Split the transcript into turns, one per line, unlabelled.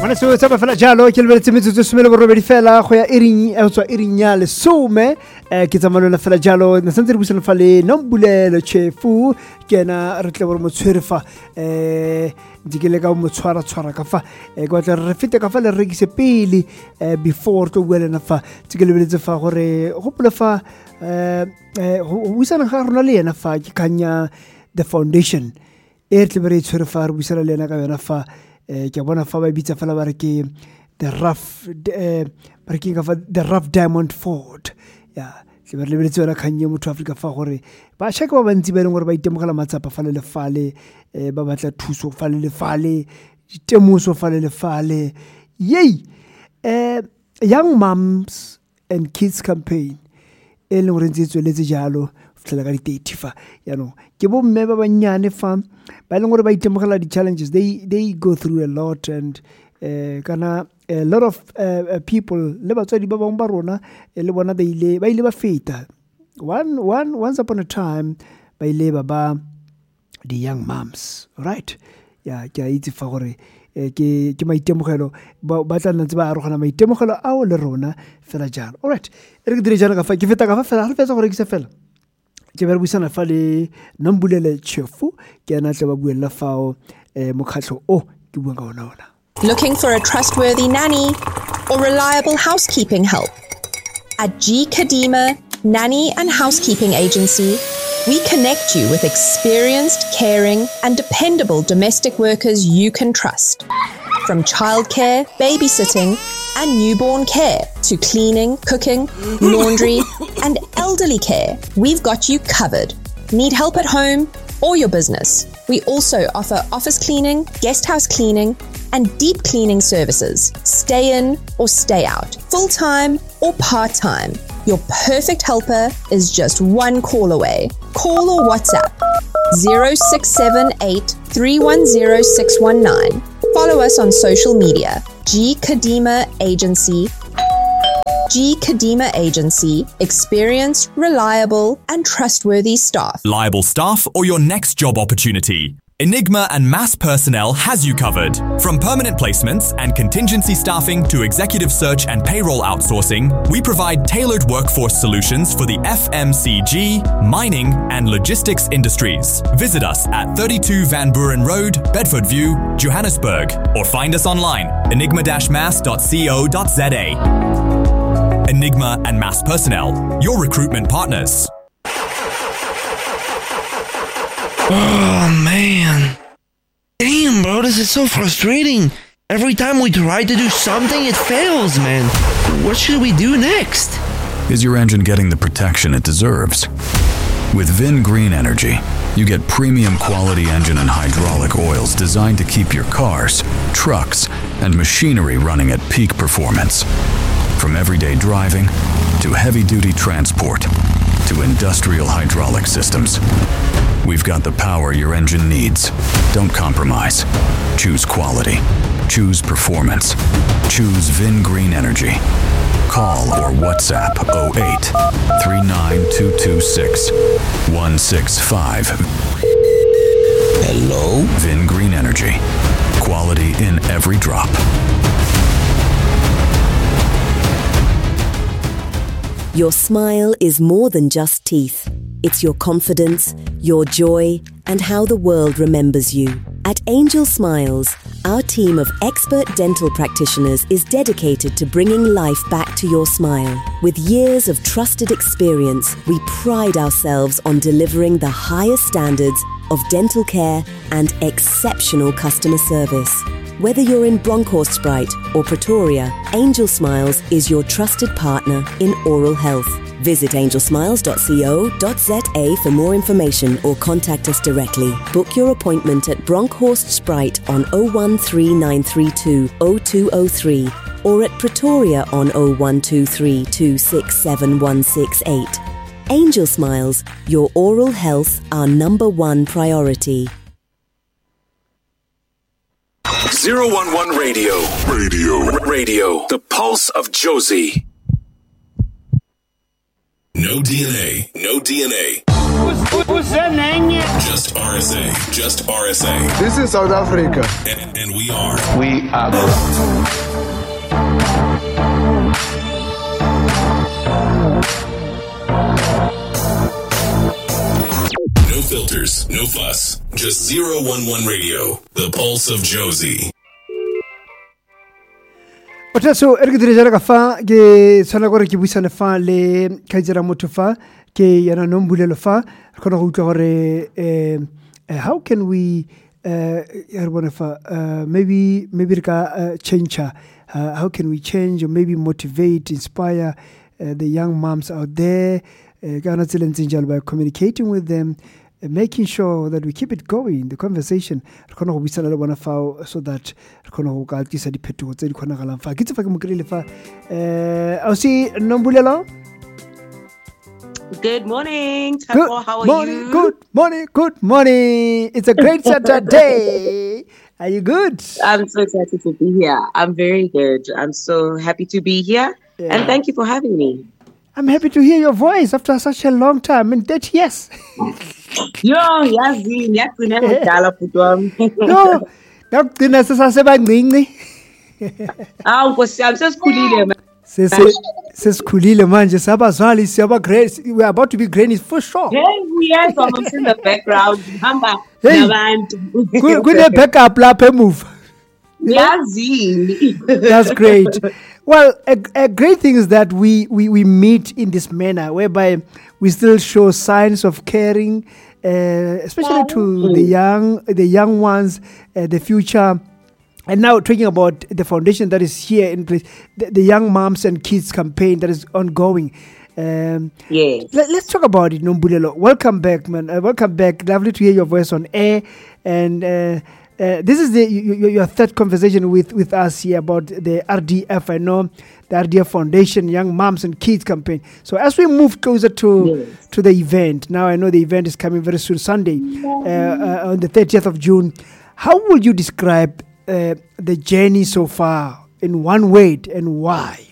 Ana se tsaba fela jalo ke lebeletse metsotso somele borobedi fela go ya iring ya lesome ke tsamalo fela jalo ne sentse re busana fa le Nombulelo Chefu ke na re tle bore motshwere fa dikele ka motshwara ka fa go tla re fete ka fa le rekise pele before to buela na fa ke lebeletse fa gore go pula fa go busana ga rona le yena fa ke kanya the foundation e tle bere tshwere fa re busana le yena ka yona fa ke bona fa ba bitsa fela ba re ke the rough diamond Ford ya ke ba lebeletse yona khanye motho Africa fa gore ba shaka ba bantsi ba leng gore ba itemogela matsapa fa le fale ba batla thuso fa le fale ditemoso fa le fale yey young moms and kids campaign e leng gore ntse tsweletse jalo fela ka di-30 fa ya no ke bo mme ba banyane fa ba leng gore ba itemogela di-challenges they go through a lot and kana a lot of people le batswadi ba bang ba rona le bona ba ile ba feta once upon a time ba ile ba the young moms right ya ke a itse fa gore ke maitemogelo ba tla nna ba arogana maitemogelo ao le rona fela jalo alright re ke dire jana ka fa ke feta ka fa fela re fetsa gore ke se fela ke ba busana fa le Nombulelo Chefu ke ana tle ba buella fao mokhatlo o ke bua ka ona.
Looking for a trustworthy nanny or reliable housekeeping help? At G Kadima Nanny and Housekeeping Agency, we connect you with experienced, caring, and dependable domestic workers you can trust. From childcare, babysitting, and newborn care to cleaning, cooking, laundry, and elderly care, we've got you covered. Need help at home or your business? We also offer office cleaning, guest house cleaning, and deep cleaning services. Stay in or stay out, full-time or part-time. Your perfect helper is just one call away. Call or WhatsApp 0678 310 619. Follow us on social media. G Kadima Agency. G Kadima Agency. Experienced, reliable, and trustworthy staff.
Liable staff or your next job opportunity? Enigma and Mass Personnel has you covered. From permanent placements and contingency staffing to executive search and payroll outsourcing, we provide tailored workforce solutions for the FMCG, mining, and logistics industries. Visit us at 32 Van Buren Road, Bedford View, Johannesburg, or find us online, enigma-mass.co.za. Enigma and Mass Personnel, your recruitment partners.
Oh, man. Damn, bro, this is so frustrating. Every time we try to do something, it fails, man. What should we do next?
Is your engine getting the protection it deserves? With Vin Green Energy, you get premium quality engine and hydraulic oils designed to keep your cars, trucks, and machinery running at peak performance. From everyday driving to heavy-duty transport to industrial hydraulic systems, we've got the power your engine needs. Don't compromise. Choose quality. Choose performance. Choose Vin Green Energy. Call or WhatsApp 08 39226 165.
Hello?
Vin Green Energy. Quality in every drop.
Your smile is more than just teeth. It's your confidence, your joy, and how the world remembers you. At Angel Smiles, our team of expert dental practitioners is dedicated to bringing life back to your smile. With years of trusted experience, we pride ourselves on delivering the highest standards of dental care and exceptional customer service. Whether you're in Bronkhorstspruit or Pretoria, Angel Smiles is your trusted partner in oral health. Visit angelsmiles.co.za for more information or contact us directly. Book your appointment at Bronkhorstspruit on 013932 0203 or at Pretoria on 0123 267 168. Angel Smiles, your oral health, our #1 priority.
011 Radio. The pulse of Josie. No DNA. Just RSA. Just RSA.
This is South Africa.
And we are.
We are
No filters, no fuss. Just 011 Radio. The pulse of Josie.
So re ke dire jana ka fa ke tshwana gore ke buisane fa le kaitsera motho fa ke yana nombulelo fa re khona go utlwa gore how can we maybe re ka change how can we change or maybe motivate, inspire the young moms out there by communicating with them, making sure that we keep it going, the conversation so that I'll see Nombulelo.
Good morning, Tapo. How are you?
Good morning. It's a great Saturday. Are you good?
I'm so excited to be here. I'm very good. I'm so happy to be here. Yeah. And thank you for having me.
I'm happy to hear your voice after such a long time. In 30 years.
No,
Sesikhulile manje sabazali great. We are about to be grannies for sure.
Yes, I'm in the background.
Good backup lapha move. That's great. Well, a great thing is that we meet in this manner whereby we still show signs of caring, especially to the young ones, the future. And now talking about the foundation that is here in place, the Young Moms and Kids campaign that is ongoing.
Yes.
Let's talk about it, Nombulelo. Welcome back, man. Welcome back. Lovely to hear your voice on air. And this is your third conversation with us here about the RDF. I know the RDF Foundation, Young Moms and Kids campaign. So as we move closer to the event, now I know the event is coming very soon, Sunday, on the 30th of June. How would you describe the journey so far in one word and why?